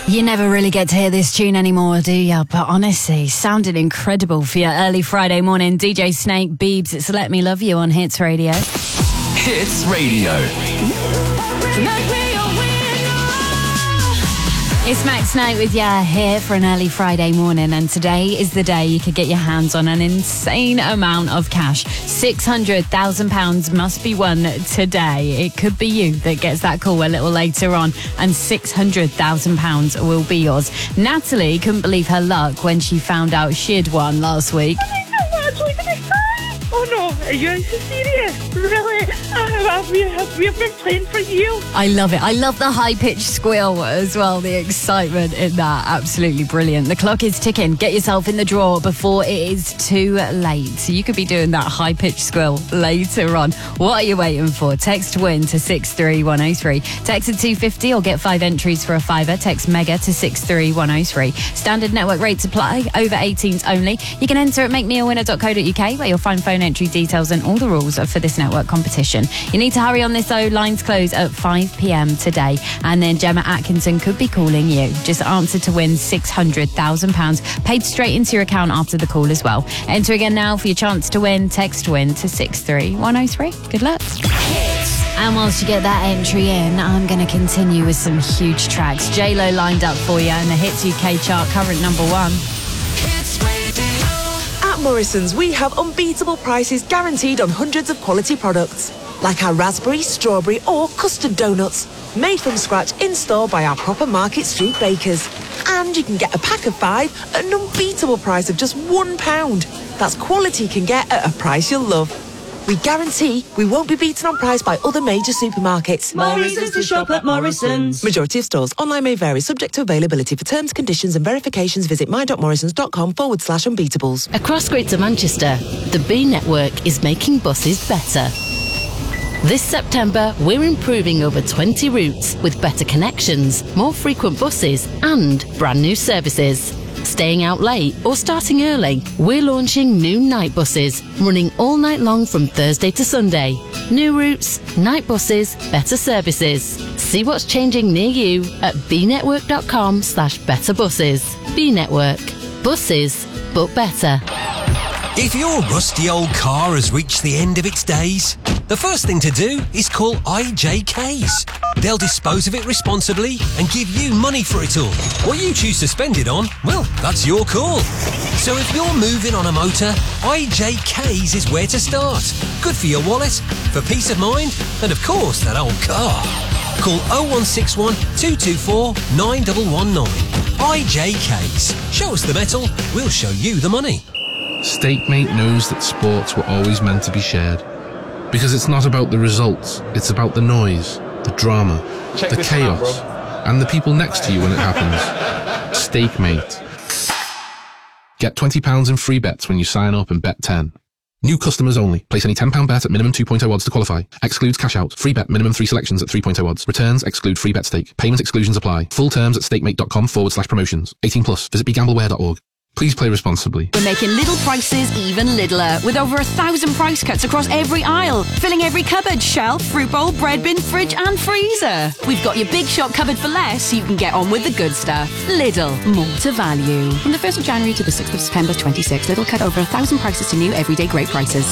You never really get to hear this tune anymore, do you? But honestly, sounded incredible for your early Friday morning. DJ Snake, Biebs, it's Let Me Love You on Hits Radio. Hits Radio. It's Max Snake with ya here for an early Friday morning, and today is the day you could get your hands on an insane amount of cash. £600,000 must be won today. It could be you that gets that call a little later on, and £600,000 will be yours. Natalie couldn't believe her luck when she found out she'd won last week. Oh no, are you serious? Really? We have been playing for you. I love it. I love the high-pitched squeal as well, the excitement in that. Absolutely brilliant. The clock is ticking. Get yourself in the draw before it is too late. So you could be doing that high-pitched squeal later on. What are you waiting for? Text WIN to 63103. Text at 250 or get 5 entries for a £5. Text MEGA to 63103. Standard network rates apply. Over 18s only. You can enter at makemeawinner.co.uk where you'll find phone entry details and all the rules for this network competition. You need to hurry on this though. Lines close at 5 p.m. today, and then Gemma Atkinson could be calling you. Just answer to win £600,000 paid straight into your account after the call as well. Enter again now for your chance to win. Text WIN to 63103. Good luck. And whilst you get that entry in, I'm going to continue with some huge tracks. J-Lo lined up for you in the Hits UK chart, current number 1. At Morrison's, we have unbeatable prices guaranteed on hundreds of quality products, like our raspberry, strawberry or custard donuts, made from scratch in-store by our proper Market Street bakers. And you can get a pack of 5 at an unbeatable price of just £1. That's quality you can get at a price you'll love. We guarantee we won't be beaten on price by other major supermarkets. More reasons to shop at Morrison's. Majority of stores. Online may vary, subject to availability. For terms, conditions and verifications, visit my.morrisons.com/unbeatables. Across Greater Manchester, the B Network is making buses better. This September, we're improving over 20 routes with better connections, more frequent buses and brand new services. Staying out late or starting early, we're launching new night buses, running all night long from Thursday to Sunday. New routes, night buses, better services. See what's changing near you at bnetwork.com/betterbuses. B Network. Buses, but better. If your rusty old car has reached the end of its days, the first thing to do is call IJKs. They'll dispose of it responsibly and give you money for it all. What you choose to spend it on, well, that's your call. So if you're moving on a motor, IJKs is where to start. Good for your wallet, for peace of mind, and of course that old car. Call 0161 224 9119. IJKs. Show us the metal, we'll show you the money. Stakemate knows that sports were always meant to be shared. Because it's not about the results, it's about the noise, the drama, the chaos, and the people next to you when it happens. Stakemate. Get £20 in free bets when you sign up and bet 10. New customers only. Place any £10 bet at minimum 2.0 odds to qualify. Excludes cash out. Free bet minimum 3 selections at 3.0 odds. Returns exclude free bet stake. Payment exclusions apply. Full terms at stakemate.com/promotions. 18 plus. Visit begambleware.org. Please play responsibly. We're making little prices even littler, with over 1,000 price cuts across every aisle, filling every cupboard, shelf, fruit bowl, bread bin, fridge and freezer. We've got your big shop covered for less, so you can get on with the good stuff. Lidl, more to value. From the 1st of January to the 6th of September 26, Lidl cut over 1,000 prices to new everyday great prices.